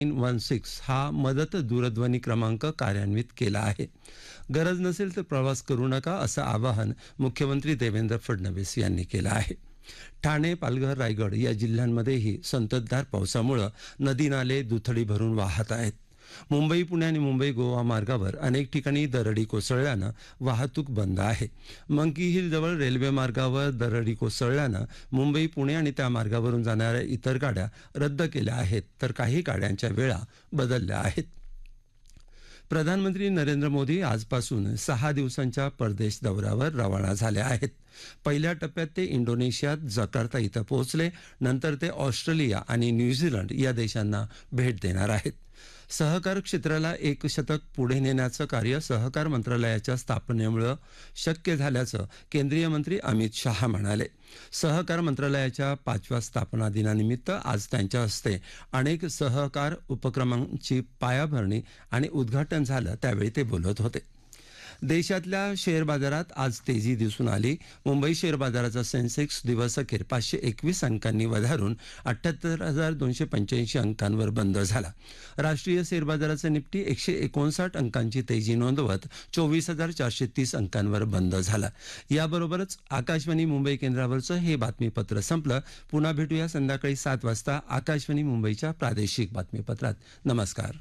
916 हा मदत दूरध्वनी क्रमांक कार्यान्वित केला आहे. गरज नसेल तर प्रवास करू नका असं आवाहन मुख्यमंत्री देवेंद्र फडणवीस यांनी केलं आहे. ठाणे, पालघर, रायगड या जिल्ह्यांमध्येही संततधार पावसामुळे नदी नाले दुथडी भरून वाहत आहेत. मुंबई, पुणे आणि मुंबई गोवा मार्गावर अनेक ठिकाणी दरडी कोसळल्यानं वाहतूक बंद आहे. मंकी हिल जवळ रेल्वे मार्गावर दरडी कोसळल्यानं मुंबई, पुणे आणि त्या मार्गावरून जाणाऱ्या इतर गाड्या रद्द केल्या आहेत, तर काही गाड्यांच्या वेळा बदलल्या आहेत. प्रधानमंत्री नरेंद्र मोदी आजपासून 6 दिवसांच्या परदेश दौऱ्यावर रवाना झाले आहेत. पहिल्या टप्प्यात ते इंडोनेशियात जकार्ता इथं पोहोचले. नंतर ते ऑस्ट्रेलिया आणि न्यूझीलंड या देशांना भेट देणार आहेत. सहकार क्षेत्राला एक शतक पुढे नेण्याचं कार्य सहकार मंत्रालयाच्या स्थापनेमुळे शक्य झाल्याचं केंद्रीय मंत्री अमित शहा म्हणाले. सहकार मंत्रालयाच्या 5व्या स्थापना दिनानिमित्त आज त्यांच्या हस्ते अनेक सहकार उपक्रमांची पायाभरणी आणि उद्घाटन झालं, त्यावेळी ते बोलत होते. देशातल्या शेअर बाजारात आज तेजी दिसून आली. मुंबई शेअर बाजाराचा सेन्सेक्स दिवसअखेर 521 अंकांनी वधारून 78,285 अंकांवर बंद झाला. राष्ट्रीय शेअर बाजाराचा निफ्टी 159 अंकांची तेजी नोंदवत 24,430 अंकांवर बंद झाला. याबरोबरच आकाशवाणी मुंबई केंद्रावरचं हे बातमीपत्र संपलं. पुन्हा भेटूया संध्याकाळी 7 वाजता आकाशवाणी मुंबईच्या प्रादेशिक बातमीपत्रात. नमस्कार.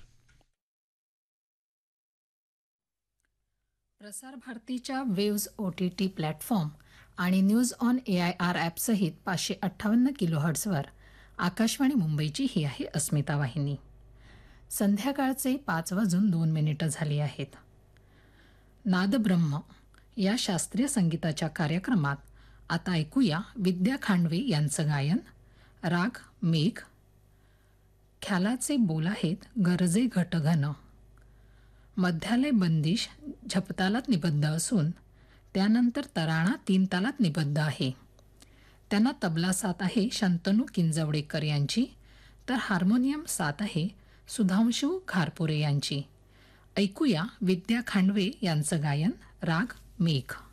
प्रसार भारतीच्या वेव्ज OTT प्लॅटफॉर्म आणि न्यूज ऑन AIR ॲपसहित 558 किलोहर्ट्झवर आकाशवाणी मुंबईची ही आहे अस्मिता वाहिनी. संध्याकाळचे 5:02 झाली आहेत. नादब्रह्म या शास्त्रीय संगीताच्या कार्यक्रमात आता ऐकूया विद्या खांडवे यांचं गायन. राग मेघ. ख्यालाचे बोल आहेत गरजे घटघन. मध्यालय बंदिश झपतालात निबद्ध असून त्यानंतर तराणा 3 तालात निबद्ध आहे. त्यांना तबला साथ आहे शंतनू किंजवडेकर यांची, तर हार्मोनियम साथ आहे सुधांशू घारपुरे यांची. ऐकूया विद्या खांडवे यांचं गायन. राग मेघ.